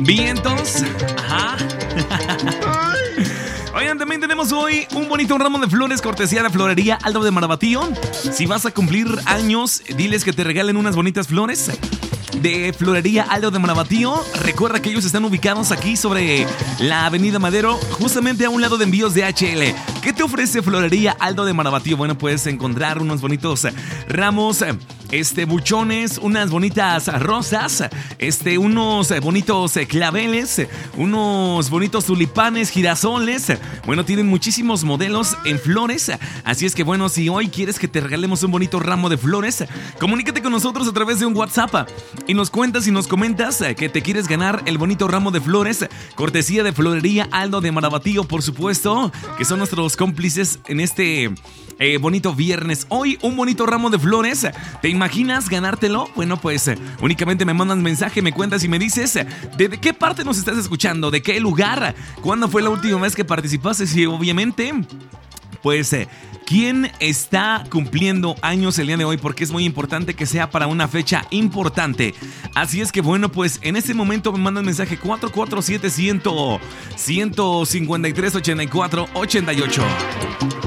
Vientos. Ajá. Oigan, también tenemos hoy un bonito ramo de flores cortesía de Florería Aldo de Marabatío. Si vas a cumplir años, diles que te regalen unas bonitas flores de Florería Aldo de Marabatío. Recuerda que ellos están ubicados aquí sobre la Avenida Madero, justamente a un lado de Envíos DHL. ¿Qué te ofrece Florería Aldo de Marabatío? Bueno, puedes encontrar unos bonitos ramos, buchones, unas bonitas rosas, unos bonitos claveles, unos bonitos tulipanes, girasoles. Bueno, tienen muchísimos modelos en flores. Así es que bueno, si hoy quieres que te regalemos un bonito ramo de flores, comunícate con nosotros a través de un WhatsApp y nos cuentas y nos comentas que te quieres ganar el bonito ramo de flores, cortesía de Florería Aldo de Marabatío, por supuesto, que son nuestros cómplices en este bonito viernes. Hoy un bonito ramo de flores. ¿Te imaginas ganártelo? Bueno, pues únicamente me mandas mensaje, me cuentas y me dices de qué parte nos estás escuchando, de qué lugar, cuándo fue la última vez que participaste y obviamente pues ¿quién está cumpliendo años el día de hoy? Porque es muy importante que sea para una fecha importante. Así es que bueno, pues en este momento me mandan mensaje 447-100-153-84-88.